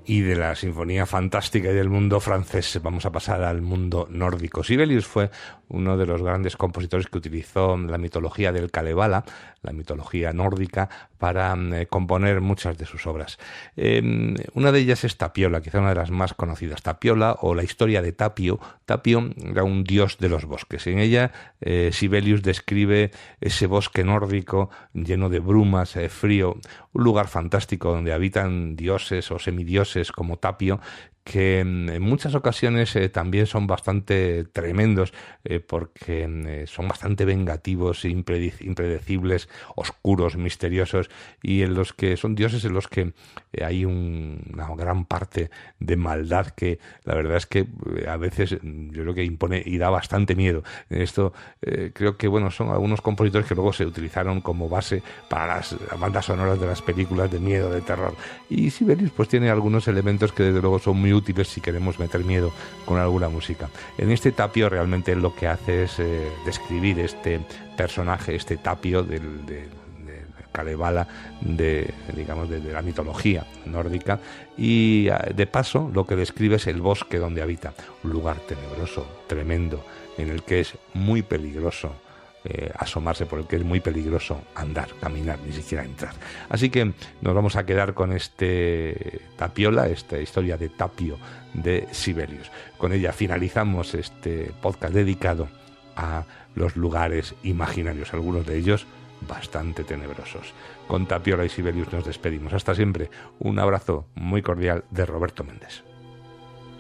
Y de la sinfonía fantástica y del mundo francés vamos a pasar al mundo nórdico. Sibelius fue uno de los grandes compositores que utilizó la mitología del Kalevala, la mitología nórdica, para componer muchas de sus obras. Una de ellas es Tapiola, quizá una de las más conocidas. Tapiola, o la historia de Tapio. Tapio era un dios de los bosques. En ella Sibelius describe ese bosque nórdico lleno de brumas, frío, un lugar fantástico donde habitan dioses o semidioses como Tapio, que en muchas ocasiones también son bastante tremendos, porque son bastante vengativos, impredecibles, oscuros, misteriosos, y en los que son dioses en los que hay una gran parte de maldad que la verdad es que a veces yo creo que impone y da bastante miedo. Esto creo que bueno, son algunos compositores que luego se utilizaron como base para las bandas sonoras de las películas de miedo, de terror, y Sibelius pues tiene algunos elementos que desde luego son muy útiles si queremos meter miedo con alguna música. En este Tapio realmente lo que hace es describir este personaje, este Tapio del Kalevala, de la mitología nórdica, y de paso lo que describe es el bosque donde habita, un lugar tenebroso, tremendo, en el que es muy peligroso asomarse, por el que es muy peligroso andar, caminar, ni siquiera entrar. Así que nos vamos a quedar con este Tapiola, esta historia de Tapio de Sibelius. Con ella finalizamos este podcast dedicado a los lugares imaginarios, algunos de ellos bastante tenebrosos. Con Tapiola y Sibelius nos despedimos. Hasta siempre. Un abrazo muy cordial de Roberto Méndez.